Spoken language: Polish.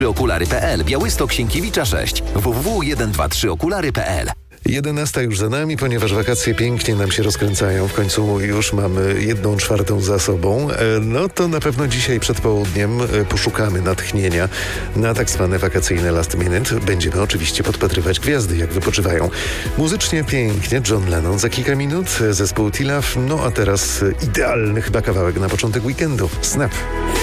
Okulary.pl, Białystok, Sienkiewicza 6, www.123okulary.pl. 11 już za nami, ponieważ wakacje pięknie nam się rozkręcają. W końcu już mamy 1/4 za sobą. No to na pewno dzisiaj przed południem poszukamy natchnienia na tak zwane wakacyjne last minute. Będziemy oczywiście podpatrywać gwiazdy, jak wypoczywają. Muzycznie pięknie John Lennon za kilka minut, zespół T-Love. No a teraz idealny chyba kawałek na początek weekendu. Snap.